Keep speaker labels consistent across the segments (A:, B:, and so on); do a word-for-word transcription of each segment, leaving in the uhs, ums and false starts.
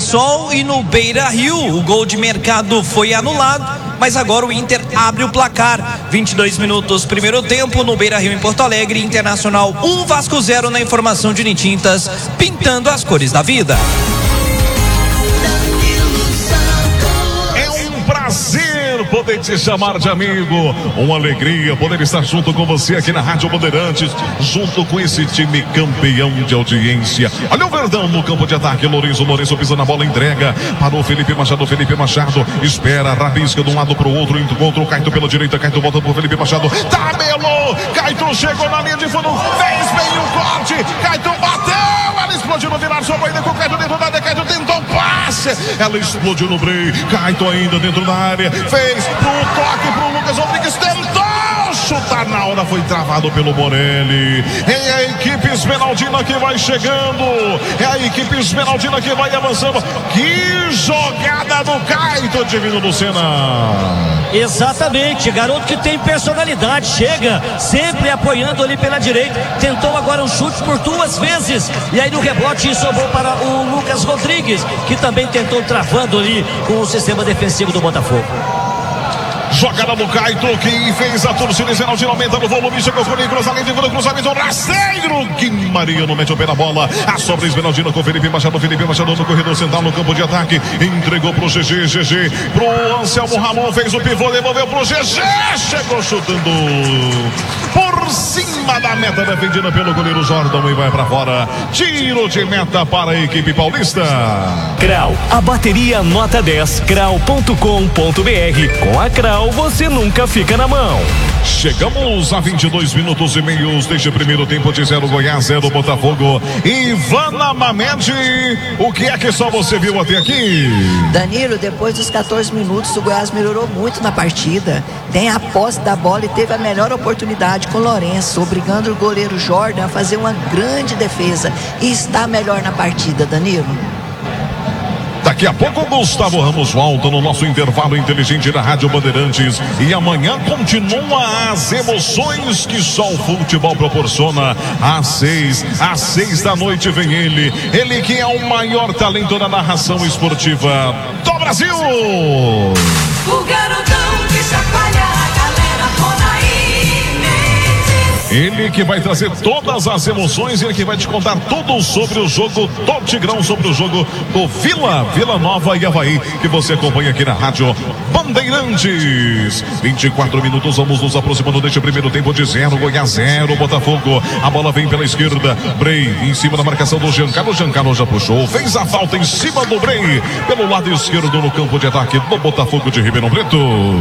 A: Mirassol e no Beira-Rio. O gol de Mercado foi anulado, mas agora o Inter abre o placar. vinte e dois minutos, primeiro tempo, no Beira-Rio, em Porto Alegre. Internacional um, Vasco zero, na informação de Unitintas, pintando as cores da vida.
B: É um prazer poder te chamar de amigo, uma alegria poder estar junto com você aqui na Rádio Bandeirantes, junto com esse time campeão de audiência. Olha o Verdão no campo de ataque, Lourenço, Lourenço pisa na bola, entrega para o Felipe Machado, Felipe Machado espera, rabisca de um lado para o outro, encontra o Caito pela direita, Caito volta para o Felipe Machado, tabelou, Caito chegou na linha de fundo, fez bem o corte, Caito bateu, ela explodiu no virar, sobrou ainda com o Caito dentro da área, Caito tentou um passe, ela explodiu no break, Caito ainda dentro da área, fez pro toque pro Lucas Rodrigues, tentou chutar na hora, foi travado pelo Morelli. É a equipe esmeraldina que vai chegando, é a equipe esmeraldina que vai avançando. Que jogada do Caito, Divino Lucena.
C: Exatamente, garoto que tem personalidade, chega sempre apoiando ali pela direita, tentou agora um chute por duas vezes, e aí no rebote sobrou para o Lucas Rodrigues, que também tentou travando ali com o sistema defensivo do Botafogo.
B: Jogada do Caito, que fez a torcida esmeraldina aumentando o volume, chegou com o cruzamento, o cruzamento, rasteiro, que Maria não mete o pé na bola, a sobra esmeraldina com o Felipe Machado, Felipe Machado no corredor central, no campo de ataque, entregou pro G G, G G, pro Anselmo Ramon, fez o pivô, devolveu pro G G, chegou chutando por cima da meta, defendida pelo goleiro Jordan, e vai pra fora, tiro de meta para a equipe paulista.
D: Crau, a bateria nota dez, crau ponto com ponto br. Com a Crau você nunca fica na mão.
B: Chegamos a vinte e dois minutos e meios deste primeiro tempo de zero Goiás, zero Botafogo. Ivana Mamed, o que é que só você viu até aqui?
E: Danilo, depois dos quatorze minutos, o Goiás melhorou muito na partida. Tem a posse da bola e teve a melhor oportunidade com o Lourenço, obrigando o goleiro Jordan a fazer uma grande defesa. E está melhor na partida, Danilo.
B: Daqui a pouco Gustavo Ramos volta no nosso intervalo inteligente da Rádio Bandeirantes. E amanhã continuam as emoções que só o futebol proporciona. Às seis, às seis da noite vem ele. Ele que é o maior talento da narração esportiva do Brasil.
F: O garotão que chacoalha a galera toda aí.
B: Ele que vai trazer todas as emoções, ele que vai te contar tudo sobre o jogo do Tigrão, sobre o jogo do Vila, Vila Nova e Avaí, que você acompanha aqui na Rádio Bandeirantes. vinte e quatro minutos, vamos nos aproximando deste primeiro tempo de zero, Goiás zero, Botafogo. A bola vem pela esquerda, Brey em cima da marcação do Giancarlo, Giancarlo já puxou, fez a falta em cima do Brey, pelo lado esquerdo no campo de ataque do Botafogo de Ribeirão Preto.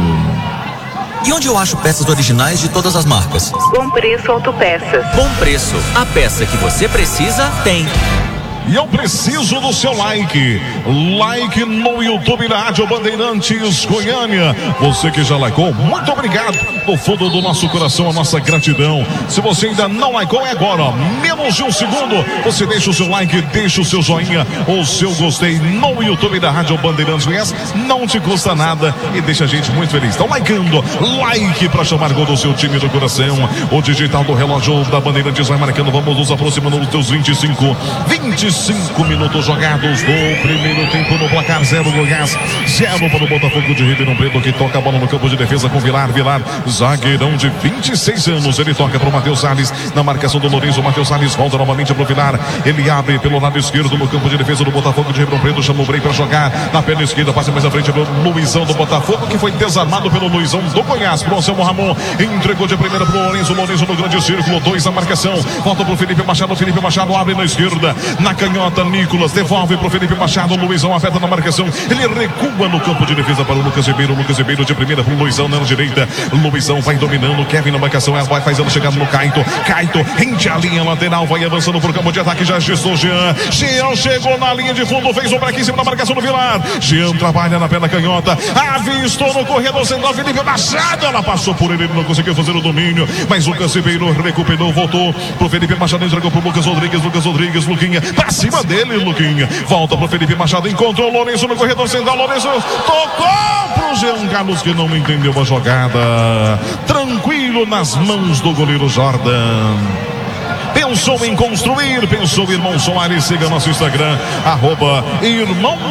G: E onde eu acho peças originais de todas as marcas?
H: Bom Preço Autopeças.
G: Bom Preço, a peça que você precisa tem.
B: E eu preciso do seu like. Like no YouTube da Rádio Bandeirantes Goiânia. Você que já likeou, muito obrigado. Do fundo do nosso coração, a nossa gratidão. Se você ainda não likeou, é agora, ó, menos de um segundo. Você deixa o seu like, deixa o seu joinha, o seu gostei no YouTube da Rádio Bandeirantes Goiás. Não te custa nada e deixa a gente muito feliz. Então, likeando, like pra chamar gol do seu time do coração. O digital do relógio da Bandeirantes vai marcando. Vamos nos aproximando dos teus vinte e cinco, vinte e cinco minutos jogados do primeiro tempo no placar. Zero Goiás, zero para o Botafogo de Ribeirão Preto, que toca a bola no campo de defesa com Vilar, Vilar, zagueirão de vinte e seis anos, ele toca para o Matheus Salles, na marcação do Lourenço, o Matheus Salles volta novamente para o Vilar, ele abre pelo lado esquerdo no campo de defesa do Botafogo de Ribeirão Preto, chama o Brey para jogar, na perna esquerda, passa mais à frente pelo Luizão do Botafogo, que foi desarmado pelo Luizão do Goiás, pro Anselmo Ramon, entregou de primeira pro Lourenço, Lourenço no grande círculo, dois a marcação, volta pro Felipe Machado, Felipe Machado abre na esquerda, na canhota, Nicolas devolve pro Felipe Machado, Luizão aperta na marcação, ele recua no campo de defesa para o Lucas Ribeiro, Lucas Ribeiro de primeira pro Luizão na direita, Luizão vai dominando, Kevin na marcação, vai fazendo chegada no Caito, Caito rente a linha lateral, vai avançando pro campo de ataque, já gestou Jean, Jean chegou na linha de fundo, fez o break em cima da marcação do Vilar, Jean trabalha na perna canhota, avistou no corredor central, Felipe Machado, ela passou por ele, ele não conseguiu fazer o domínio, mas Lucas Ribeiro recuperou, voltou pro Felipe Machado, entregou pro Lucas Rodrigues, Lucas Rodrigues, Luquinha, pra cima dele, Luquinha, volta pro Felipe Machado, encontrou o Lourenço no corredor central, Lourenço tocou pro Jean Carlos, que não entendeu a jogada, tranquilo nas mãos do goleiro Jordan. Pensou em construir, pensou Irmão Soares, siga nosso Instagram, arroba Irmão